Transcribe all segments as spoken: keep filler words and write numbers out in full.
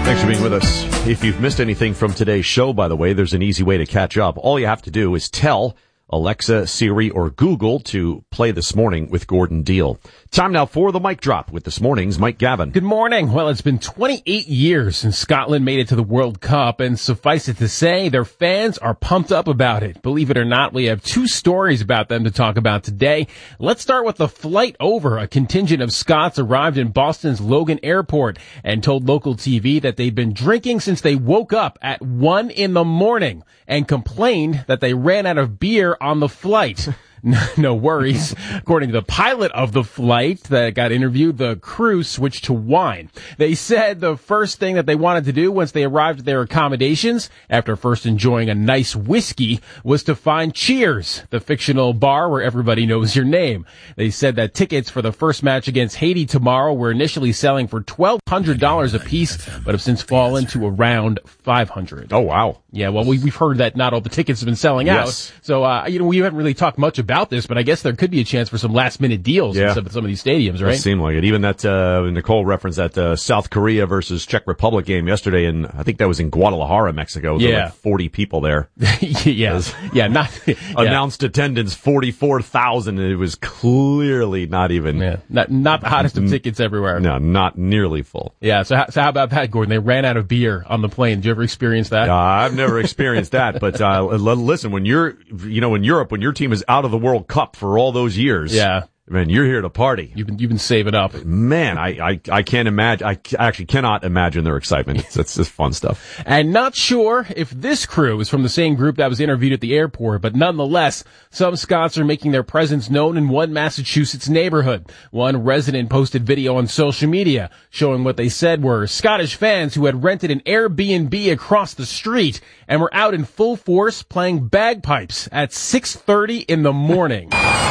Thanks for being with us. If you've missed anything from today's show, by the way, there's an easy way to catch up. All you have to do is tell Alexa, Siri, or Google to play This Morning with Gordon Deal. Time now for the mic drop with This Morning's Mike Gavin. Good morning. Well, it's been twenty-eight years since Scotland made it to the World Cup, and suffice it to say, their fans are pumped up about it. Believe it or not, we have two stories about them to talk about today. Let's start with the flight over. A contingent of Scots arrived in Boston's Logan Airport and told local T V that they'd been drinking since they woke up at one in the morning and complained that they ran out of beer on the flight. No worries. According to the pilot of the flight that got interviewed, the crew switched to wine. They said the first thing that they wanted to do once they arrived at their accommodations, after first enjoying a nice whiskey, was to find Cheers, the fictional bar where everybody knows your name. They said that tickets for the first match against Haiti tomorrow were initially selling for twelve hundred dollars a piece, but have since fallen to around five hundred dollars. Oh, wow. Yeah, well, we, we've heard that not all the tickets have been selling Yes. out. So, uh, you know, we haven't really talked much about this, but I guess there could be a chance for some last-minute deals Yeah. in some, some of these stadiums, right? It seemed like it. Even that, uh, Nicole referenced that, uh, South Korea versus Czech Republic game yesterday, and I think that was in Guadalajara, Mexico. There were Yeah. like forty people there. yeah, yeah, not yeah. Announced attendance forty-four thousand, and it was clearly not even. Yeah, not not the hottest of tickets everywhere. No, not nearly full. Yeah, so how, so how about that, Gordon? They ran out of beer on the plane. Did you ever experience that? Uh, I've never experienced that, but uh, l- listen, when you're, you know, in Europe, when your team is out of the World Cup for all those years, Yeah. man, you're here to party. You've been you've been saving up. Man, I, I, I can't imagine. I c- actually cannot imagine their excitement. It's, it's just fun stuff. And not sure if this crew is from the same group that was interviewed at the airport, but nonetheless, some Scots are making their presence known in one Massachusetts neighborhood. One resident posted video on social media showing what they said were Scottish fans who had rented an Airbnb across the street and were out in full force playing bagpipes at six thirty in the morning.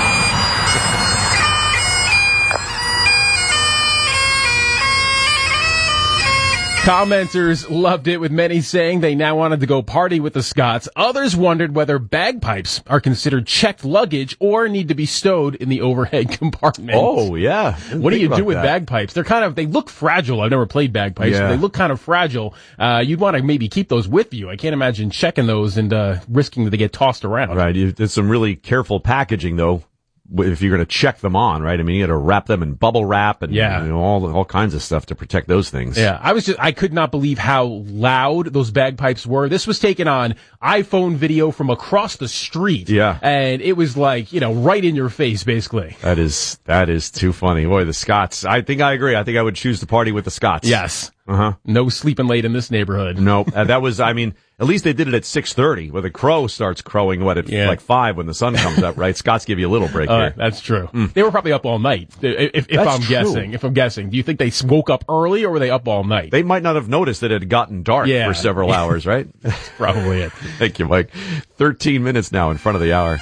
Commenters loved it, with many saying they now wanted to go party with the Scots. Others wondered whether bagpipes are considered checked luggage or need to be stowed in the overhead compartment. Oh, yeah. What do you Think do about with that. bagpipes? They're kind of, they look fragile. I've never played bagpipes, Yeah. but they look kind of fragile. Uh, you'd want to maybe keep those with you. I can't imagine checking those and, uh, risking that they get tossed around. Right. You, there's some really careful packaging, though, if you're going to check them on, right? I mean, you got to wrap them in bubble wrap and Yeah. you know, all all kinds of stuff to protect those things. Yeah, I was just, I could not believe how loud those bagpipes were. This was taken on iPhone video from across the street. Yeah. And it was like, you know, right in your face, basically. That is that is too funny. Boy, the Scots. I think I agree. I think I would choose to party with the Scots. Yes. Uh-huh. No sleeping late in this neighborhood. No, uh, that was, I mean, at least they did it at six thirty, where the crow starts crowing, what, at Yeah. like five when the sun comes up, right? Scots give you a little break Uh, here. that's true. They were probably up all night. If, if, if That's I'm true. guessing, if I'm guessing, do you think they woke up early or were they up all night? They might not have noticed that it had gotten dark Yeah. for several hours, right? Probably it. Thank you, Mike. thirteen minutes now in front of the hour.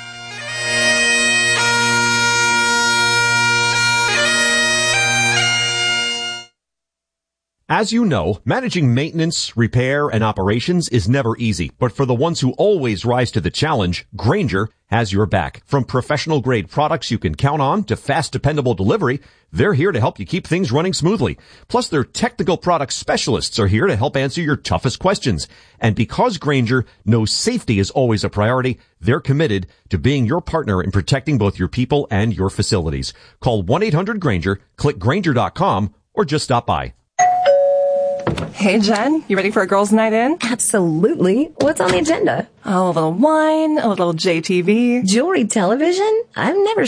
As you know, managing maintenance, repair, and operations is never easy. But for the ones who always rise to the challenge, Grainger has your back. From professional-grade products you can count on to fast, dependable delivery, they're here to help you keep things running smoothly. Plus, their technical product specialists are here to help answer your toughest questions. And because Grainger knows safety is always a priority, they're committed to being your partner in protecting both your people and your facilities. Call one eight hundred Grainger, click Grainger dot com, or just stop by. Hey, Jen, you ready for a girls' night in? Absolutely. What's on the agenda? Oh, a little wine, a little J T V. Jewelry television? I've never